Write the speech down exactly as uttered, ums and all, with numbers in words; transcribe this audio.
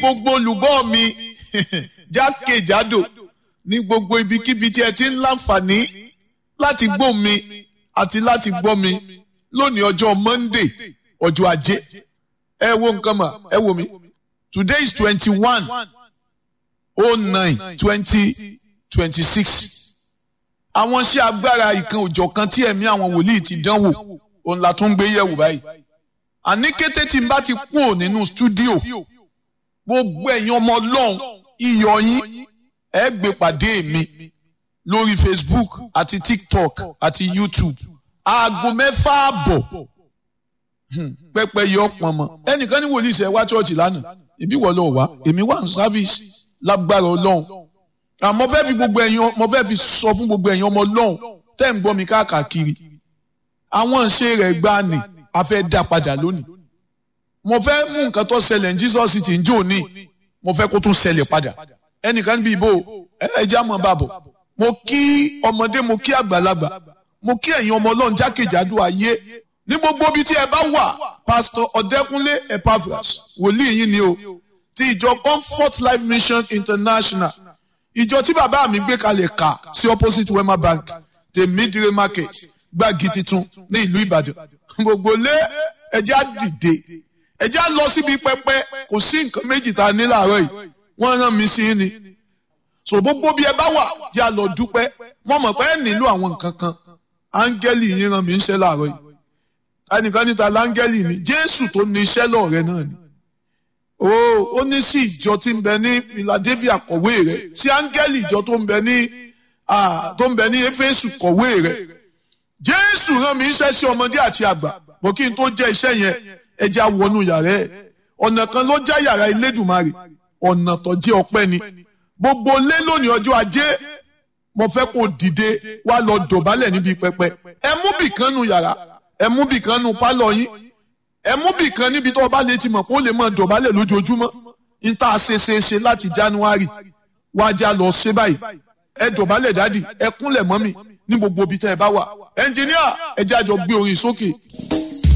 gbogbo olùgbọ́ mi jákèjádò ní gbogbo ibikíbi tí ẹ ti ń láǹfààní láti gbọ́ mi àti láti gbọ́ mi lónìí ọjọ́ Monday ọjọ́ ajé. Ẹ wo nǹkan mà, ẹ wo mi. Today is twenty-one oh nine twenty twenty-six. Àwọn iṣẹ́ agbára ìkan òjọ̀ kan tí ẹ̀mí àwọn wòlíì ti dánwò òun la tún gbé yẹ̀wò báyìí. Àní kété tí n bá ti kúrò nínú stúdíò gbogbo ẹ̀yin ọmọ Ọlọ́run iyọ̀ yín ẹ gbé pàdé mi lórí Facebook àti TikTok àti YouTube aago mẹ́fà àbọ̀ pẹ́pẹ́ yọ pọnmọ ẹnìkan ní wòlíì ṣe wá ṣọ́ọ̀ṣì lánàá ìbí wọ́n lọ wá èmi wà ní sáfíìsì lágbára Ọlọ́run àmọ́ fẹ́ fi gbogbo ẹ̀yin mo fẹ́ fi sọ fún gbogbo ẹ̀yin ọmọ Ọlọ́run tẹ́ ń gbọ́ mi káàkiri àwọn ìṣe rẹ̀ gbá ni a fẹ́ dá padà lónìí mo fẹ́ mú nǹkan tó ṣẹlẹ̀ ní Jesus ti ń jò ní mo fẹ́ kó tún ṣẹlẹ̀ padà ẹnìkan níbi ìbò ẹja mọ̀ bàbọ̀ mo kí ọmọdé mo kí àgbàlagbà mo kí ẹ̀yin ọmọ Ọlọ́run jákèjádò ayé ní gbogbo ibi tí ẹ bá wà Pastor Ọ̀dẹ́kúnlé Epaphras wòlíì yín ni o ti ìjọ Comfort Life Mission International ìjọ tí bàbá mi gbé kalẹ̀ kà sí opposite Wema Bank tèmídìrè market gbági titun ní ìlú Ìbàdàn gbogbo lé ẹjá dìde ẹjá lọ síbi pẹpẹ kò sí nǹkan méjì tá a ní láàárọ̀ yìí wọ́n rán mi sí ni so gbogbo bí ẹ bá wà jẹ́ a lọ dúpẹ́ mo mọ̀ pé ẹ nílò àwọn nǹkan kan áńgẹ́lì yín rán mi ń ṣe láàárọ̀ yìí ẹnìkan níta láńgẹ́lì mi Jésù tó ní iṣẹ́ lọ́ọ̀rẹ́ náà ni ó ó ní sí ìjọ tí ń bẹ ní Philadelphia kọ̀wé rẹ̀ sí áńgẹ́lì ìjọ tó ń bẹ ní tó ń bẹ ní Éfésù kọ̀wé rẹ̀ Jésù rán mi iṣẹ́ sí ọmọdé àti àgbà bó kí n tó jẹ́ iṣẹ́ yẹn ẹ já wọnú yàrá ẹ̀ ọ̀nà kan ló já yàrá Elédùmarè ọ̀nà tó jẹ́ ọpẹ́ ni gbogbo lé lónìí ọjọ́ ajé mo fẹ́ kó dìde wá lọ dọ̀bálẹ̀ níbi pẹpẹ ẹ mú bìkan nu yàrá ẹ mú bìkan nu pálọ̀ yín ẹ mú bìkan níbi tó o bá lè ti mọ̀ kó lè máa dọ̀bálẹ̀ lójoojúmọ́ níta ṣe ṣe ṣe láti January wá já lọ ṣe báyìí ẹ dọ̀bálẹ̀ dádì ẹ kúnlẹ̀ mọ́ mi ní gbogbo ibi tẹ́ ẹ bá wà ẹnjìníà ẹ jájọ gbé orin sókè.